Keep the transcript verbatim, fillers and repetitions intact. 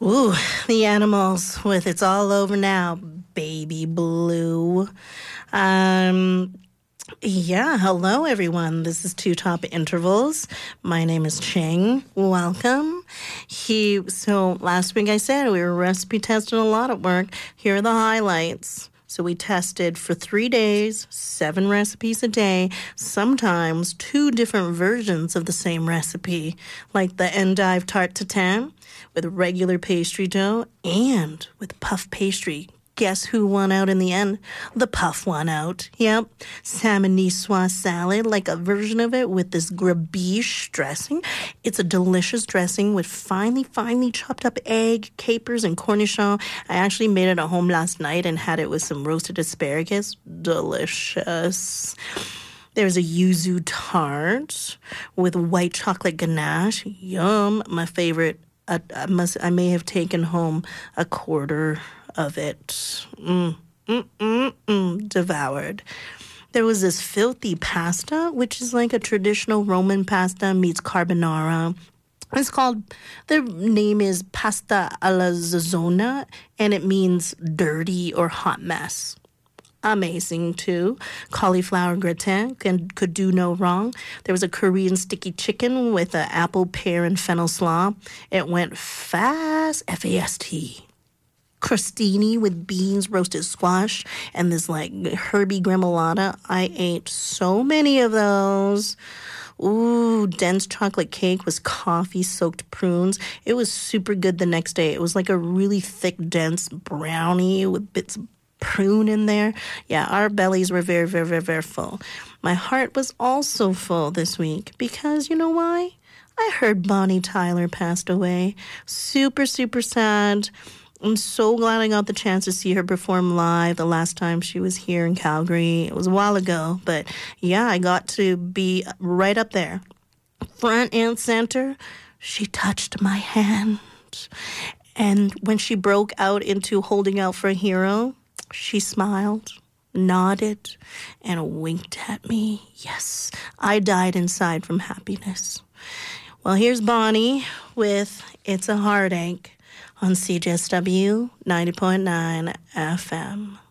Ooh, the animals with It's All Over Now, Baby Blue. Um, yeah, hello everyone. This is Two Top Intervals. My name is Cheng. Welcome. He so last week I said we were recipe testing a lot at work. Here are the highlights. So we tested for three days, seven recipes a day, sometimes two different versions of the same recipe, like the endive tarte tatin with regular pastry dough and with puff pastry. Guess who won out in the end? The puff won out. Yep. Salmon niçoise salad, like a version of it with this grabiche dressing. It's a delicious dressing with finely, finely chopped up egg, capers, and cornichon. I actually made it at home last night and had it with some roasted asparagus. Delicious. There's a yuzu tart with white chocolate ganache. Yum. My favorite. I, I must. I may have taken home a quarter of it. Mm, mm, mm, mm, devoured. There was this filthy pasta, which is like a traditional Roman pasta meets carbonara. It's called, the name is pasta alla zazzona, and it means dirty or hot mess. Amazing, too. Cauliflower gratin can, could do no wrong. There was a Korean sticky chicken with an apple, pear, and fennel slaw. It went fast, F A S T. Crostini with beans, roasted squash, and this, like, herby gremolata. I ate so many of those. Ooh, dense chocolate cake with coffee-soaked prunes. It was super good the next day. It was like a really thick, dense brownie with bits of prune in there. Yeah, our bellies were very, very, very, very full. My heart was also full this week because, you know why? I heard Bonnie Tyler passed away. Super, super sad. I'm so glad I got the chance to see her perform live the last time she was here in Calgary. It was a while ago, but yeah, I got to be right up there. Front and center, she touched my hand. And when she broke out into Holding Out for a Hero, she smiled, nodded, and winked at me. Yes, I died inside from happiness. Well, here's Bonnie with It's a Heartache on C J S W ninety point nine F M.